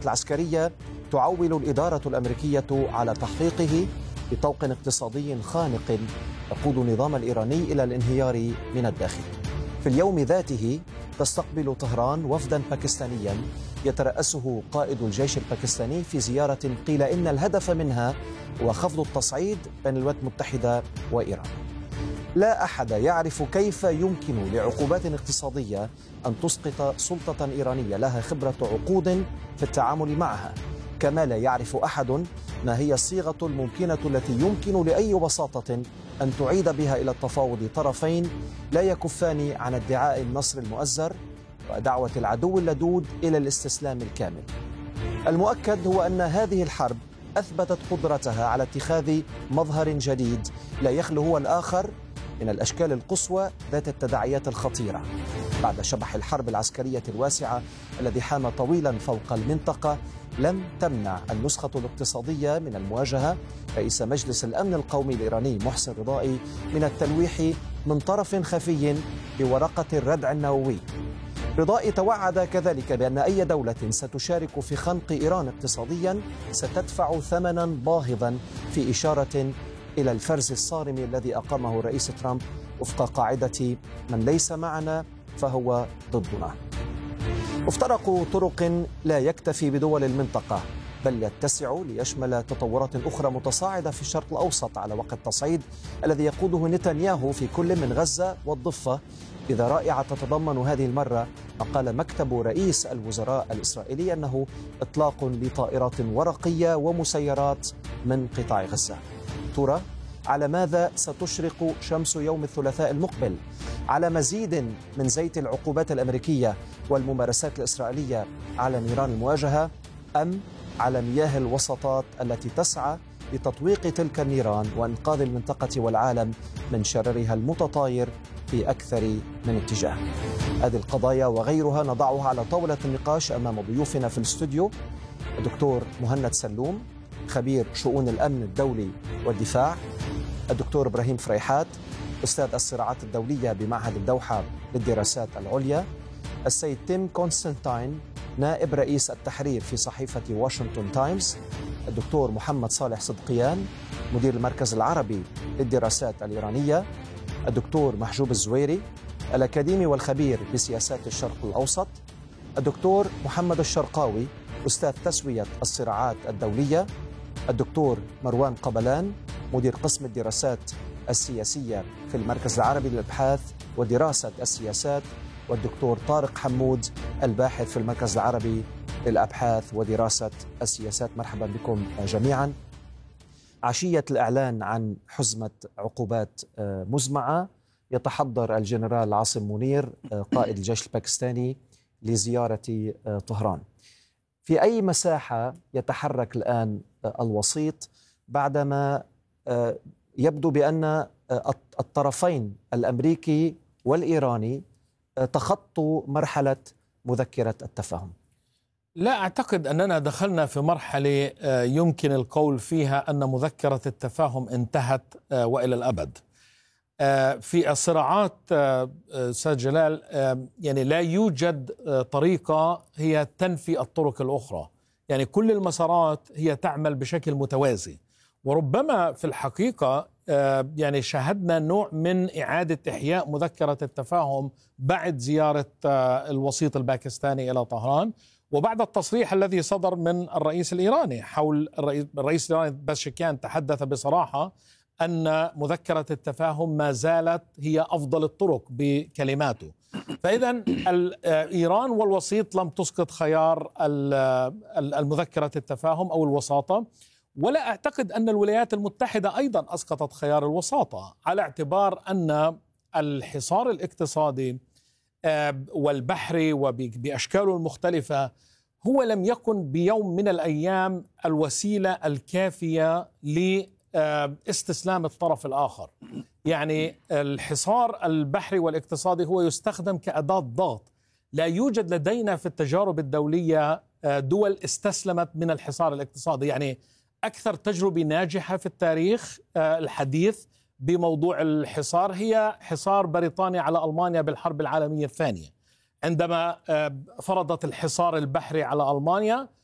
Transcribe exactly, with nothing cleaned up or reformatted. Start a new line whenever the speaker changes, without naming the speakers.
العسكرية تعول الإدارة الأمريكية على تحقيقه بطوق اقتصادي خانق يقود النظام الإيراني إلى الانهيار من الداخل. في اليوم ذاته تستقبل طهران وفدا باكستانيا يترأسه قائد الجيش الباكستاني في زيارة قيل إن الهدف منها هو خفض التصعيد بين الولايات المتحدة وإيران. لا أحد يعرف كيف يمكن لعقوبات اقتصادية أن تسقط سلطة إيرانية لها خبرة عقود في التعامل معها، كما لا يعرف أحد ما هي الصيغة الممكنة التي يمكن لأي بساطة أن تعيد بها إلى التفاوض طرفين لا يكفان عن ادعاء النصر المؤزر ودعوة العدو اللدود إلى الاستسلام الكامل. المؤكد هو أن هذه الحرب أثبتت قدرتها على اتخاذ مظهر جديد لا يخلو هو الآخر من الأشكال القصوى ذات التداعيات الخطيرة. بعد شبح الحرب العسكرية الواسعة الذي حام طويلا فوق المنطقة، لم تمنع النسخة الاقتصادية من المواجهة رئيس مجلس الأمن القومي الإيراني محسن رضائي من التلويح من طرف خفي بورقة الردع النووي. رضائي توعد كذلك بأن أي دولة ستشارك في خنق إيران اقتصاديا ستدفع ثمنا باهظا، في إشارة إلى الفرز الصارم الذي أقامه الرئيس ترامب وفق قاعدة من ليس معنا فهو ضدنا. افترقوا طرق لا يكتفي بدول المنطقة، بل يتسع ليشمل تطورات أخرى متصاعدة في الشرق الأوسط على وقع التصعيد الذي يقوده نتنياهو في كل من غزة والضفة. إذا رائعة تتضمن هذه المرة ما قال مكتب رئيس الوزراء الإسرائيلي أنه إطلاق لطائرات ورقية ومسيرات من قطاع غزة. ترى على ماذا ستشرق شمس يوم الثلاثاء المقبل؟ على مزيد من زيت العقوبات الأمريكية والممارسات الإسرائيلية على نيران المواجهة، أم على مياه الوسطات التي تسعى لتطويق تلك النيران وإنقاذ المنطقة والعالم من شررها المتطاير في أكثر من اتجاه؟ هذه القضايا وغيرها نضعها على طاولة النقاش أمام ضيوفنا في الاستوديو: الدكتور مهند سلوم خبير شؤون الأمن الدولي والدفاع، الدكتور إبراهيم فريحات أستاذ الصراعات الدولية بمعهد الدوحة للدراسات العليا، السيد تيم كونستانتين نائب رئيس التحرير في صحيفة واشنطن تايمز، الدكتور محمد صالح صدقيان مدير المركز العربي للدراسات الإيرانية، الدكتور محجوب الزويري الأكاديمي والخبير بسياسات الشرق الأوسط، الدكتور محمد الشرقاوي أستاذ تسوية الصراعات الدولية، الدكتور مروان قبلان مدير قسم الدراسات السياسية في المركز العربي للأبحاث ودراسة السياسات، والدكتور طارق حمود الباحث في المركز العربي للأبحاث ودراسة السياسات. مرحبا بكم جميعا. عشية الإعلان عن حزمة عقوبات مزمعة يتحضر الجنرال عاصم منير قائد الجيش الباكستاني لزيارة طهران. في أي مساحة يتحرك الآن الوسيط بعدما يبدو بأن الطرفين الأمريكي والإيراني تخطوا مرحلة مذكرة التفاهم؟
لا أعتقد أننا دخلنا في مرحلة يمكن القول فيها أن مذكرة التفاهم انتهت وإلى الأبد. في الصراعات أستاذ جلال يعني لا يوجد طريقة هي تنفي الطرق الأخرى، يعني كل المسارات هي تعمل بشكل متوازي، وربما في الحقيقة يعني شاهدنا نوع من إعادة إحياء مذكرة التفاهم بعد زيارة الوسيط الباكستاني إلى طهران، وبعد التصريح الذي صدر من الرئيس الإيراني حول الرئيس, الرئيس الإيراني باشكيان تحدث بصراحة أن مذكرة التفاهم ما زالت هي أفضل الطرق بكلماته. فإذا إيران والوسيط لم تسقط خيار المذكرة التفاهم أو الوساطة، ولا أعتقد أن الولايات المتحدة أيضا أسقطت خيار الوساطة، على اعتبار أن الحصار الاقتصادي والبحري وبأشكاله المختلفة هو لم يكن بيوم من الأيام الوسيلة الكافية لاستسلام الطرف الآخر. يعني الحصار البحري والاقتصادي هو يستخدم كأداة ضغط. لا يوجد لدينا في التجارب الدولية دول استسلمت من الحصار الاقتصادي. يعني أكثر تجربة ناجحة في التاريخ الحديث بموضوع الحصار هي حصار بريطانيا على ألمانيا بالحرب العالمية الثانية، عندما فرضت الحصار البحري على ألمانيا